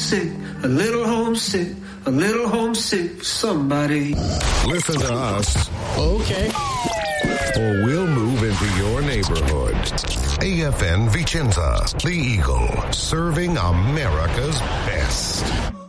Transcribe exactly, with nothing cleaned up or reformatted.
homesick, a little homesick, a little homesick for somebody. Listen to us. Okay. Or we'll move into your neighborhood. A F N Vicenza, the Eagle, serving America's best.